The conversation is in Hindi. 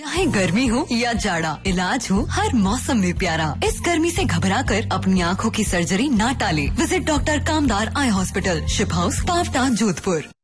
चाहे गर्मी हो या जाड़ा, इलाज हो हर मौसम में प्यारा। इस गर्मी से घबराकर अपनी आँखों की सर्जरी ना टाले। विजिट डॉक्टर कामदार eye hospital, ship house, Pawta, Jodhpur.